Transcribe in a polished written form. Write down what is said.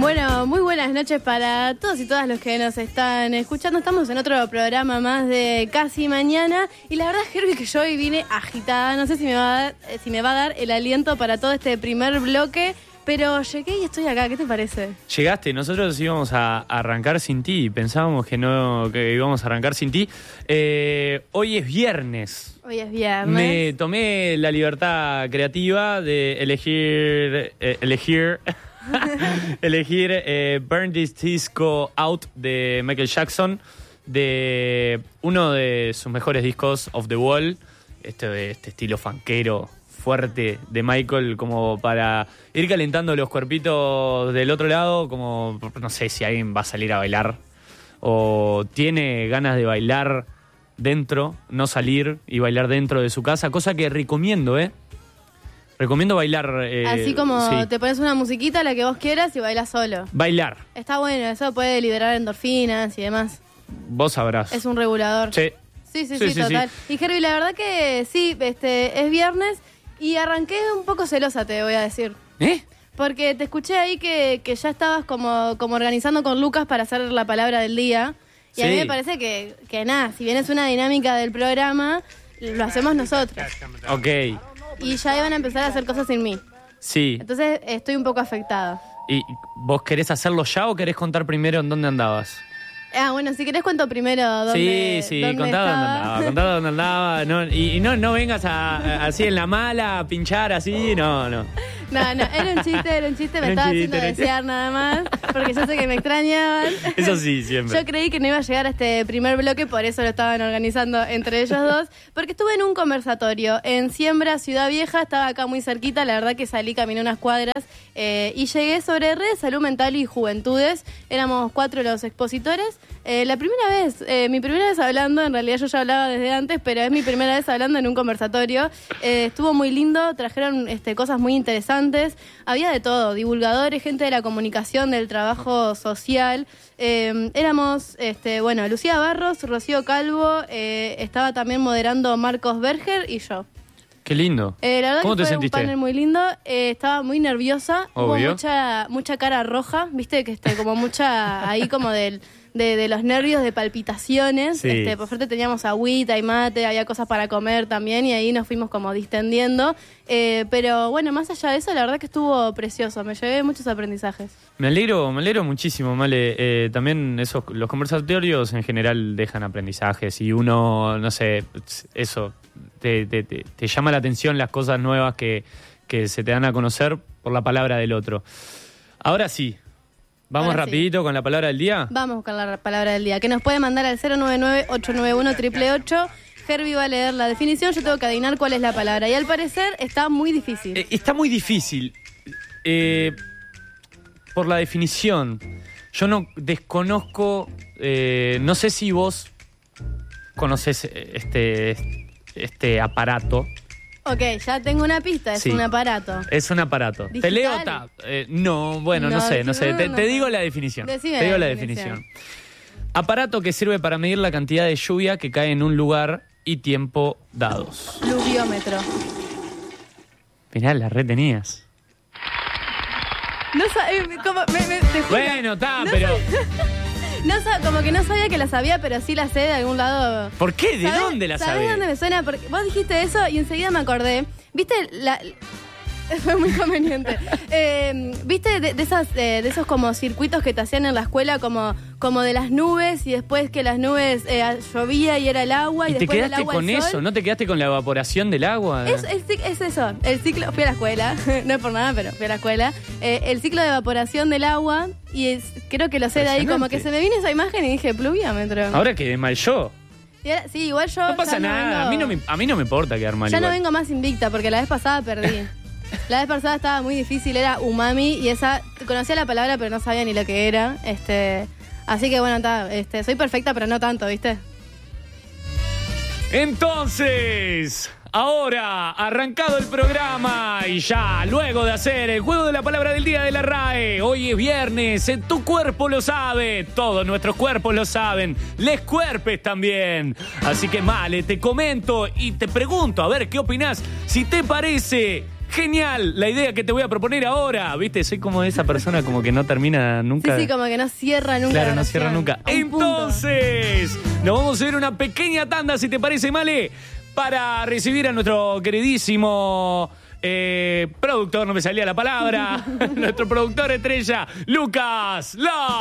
Bueno, muy buenas noches para todos y todas los que nos están escuchando. Estamos en otro programa más de Casi Mañana. Y la verdad, Herbie, que yo hoy vine agitada. No sé si me va a dar el aliento para todo este primer bloque. Pero llegué y estoy acá. ¿Qué te parece? Llegaste. Nosotros íbamos a arrancar sin ti. Pensábamos que íbamos a arrancar sin ti. Hoy es viernes. Hoy es viernes. Me tomé la libertad creativa de elegir Burn This Disco Out de Michael Jackson, de uno de sus mejores discos, Off the Wall, este estilo funkero fuerte de Michael, como para ir calentando los cuerpitos del otro lado, como no sé si alguien va a salir a bailar o tiene ganas de bailar dentro, no salir y bailar dentro de su casa, cosa que recomiendo, Recomiendo bailar. Así como sí. Te pones una musiquita, la que vos quieras, y bailas solo. Bailar. Está bueno, eso puede liberar endorfinas y demás. Vos sabrás. Es un regulador. Sí. Sí, total. Sí. Y Herbie, la verdad que sí, es viernes y arranqué un poco celosa, te voy a decir. Porque te escuché ahí que ya estabas como organizando con Lucas para hacer la palabra del día. Y sí. A mí me parece que nada, si bien es una dinámica del programa, lo hacemos nosotros. Ok. Y ya iban a empezar a hacer cosas sin mí. Sí. Entonces estoy un poco afectada. ¿Y vos querés hacerlo ya o querés contar primero en dónde andabas? Bueno, si querés cuento primero dónde contá dónde andaba. No vengas así en la mala a pinchar así, no. No, era un chiste, me estaba haciendo desear nada más, porque yo sé que me extrañaban. Eso sí, siempre. Yo creí que no iba a llegar a este primer bloque, por eso lo estaban organizando entre ellos dos, porque estuve en un conversatorio en Siembra, Ciudad Vieja, estaba acá muy cerquita, la verdad que salí, caminé unas cuadras, y llegué sobre redes, salud mental y juventudes, éramos 4 los expositores. La primera vez, mi primera vez hablando, en realidad yo ya hablaba desde antes, pero es mi primera vez hablando en un conversatorio. Estuvo muy lindo, trajeron cosas muy interesantes, había de todo, divulgadores, gente de la comunicación, del trabajo social. Éramos, Lucía Barros, Rocío Calvo, estaba también moderando Marcos Berger y yo. Qué lindo. La verdad ¿Cómo que te fue sentiste? un panel muy lindo. Estaba muy nerviosa. Obvio. Hubo mucha cara roja, viste, que como mucha ahí como de los nervios, de palpitaciones. Sí. Por suerte teníamos agüita y mate, había cosas para comer también y ahí nos fuimos como distendiendo. Pero bueno, más allá de eso, la verdad que estuvo precioso. Me llevé muchos aprendizajes. Me alegro muchísimo, Male. También los conversatorios en general dejan aprendizajes y uno, no sé, eso, te llama la atención las cosas nuevas que se te dan a conocer por la palabra del otro. Ahora sí. ¿Vamos rapidito con la palabra del día? Vamos con la palabra del día, que nos puede mandar al 099-891-888. Herbie va a leer la definición, yo tengo que adivinar cuál es la palabra. Y al parecer está muy difícil. Está muy difícil. Por la definición. Yo no desconozco, no sé si vos conocés este aparato. Ok, ya tengo una pista, es un aparato. Es un aparato. ¿Digital? ¿Te leo? No, bueno, no sé. Te digo la definición. Decime te digo la la definición. Aparato que sirve para medir la cantidad de lluvia que cae en un lugar y tiempo dados. Pluviómetro. Mirá, la retenías. No sabía, te juro. Bueno, pero... Como que no sabía que la sabía, pero sí la sé de algún lado. ¿Por qué? ¿De dónde la sabes? ¿Sabés dónde me suena? Porque vos dijiste eso y enseguida me acordé. ¿Viste? Fue muy conveniente. ¿Viste de esos como circuitos que te hacían en la escuela como de las nubes y después que las nubes llovía y era el agua y te después quedaste el agua con el sol? eso? ¿No te quedaste con la evaporación del agua? Es eso, el ciclo, fui a la escuela, no es por nada, pero fui a la escuela, el ciclo de evaporación del agua y creo que lo sé de ahí, como que se me vino esa imagen y dije, pluviómetro. Ahora quedé mal yo. Sí, igual yo... No pasa nada, a mí no me importa quedar mal. Ya igual. no vengo más invicta porque la vez pasada perdí. La vez pasada estaba muy difícil, era umami y conocía la palabra pero no sabía ni lo que era. Así que bueno, soy perfecta pero no tanto, ¿viste? Entonces, ahora, arrancado el programa y ya, luego de hacer el juego de la palabra del día de la RAE, hoy es viernes, tu cuerpo lo sabe, todos nuestros cuerpos lo saben, les cuerpes también. Así que, Male, te comento y te pregunto, a ver, ¿qué opinás? Si te parece Genial, la idea que te voy a proponer ahora. ¿Viste? Soy como esa persona como que no termina nunca. Sí, como que no cierra nunca. Claro, la no cierra oración. nunca. A un punto. Entonces, nos vamos a ir una pequeña tanda, si te parece, Male, para recibir a nuestro queridísimo productor, no me salía la palabra, nuestro productor estrella, Lucas Love.